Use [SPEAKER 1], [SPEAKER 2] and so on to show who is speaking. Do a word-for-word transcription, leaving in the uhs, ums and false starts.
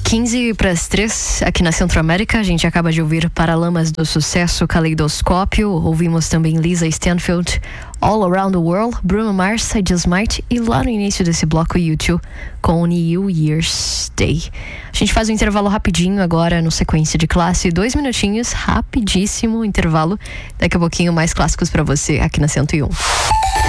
[SPEAKER 1] quinze para as três, aqui na Centro-América, a gente acaba de ouvir Paralamas do Sucesso, Caleidoscópio. Ouvimos também Lisa Stanfield, All Around the World, Bruno Mars, I Just Might, e lá no início desse bloco, U dois com New Year's Day. A gente faz um intervalo rapidinho agora no Sequência de Classe, dois minutinhos, rapidíssimo intervalo. Daqui a pouquinho mais clássicos para você aqui na cento e um.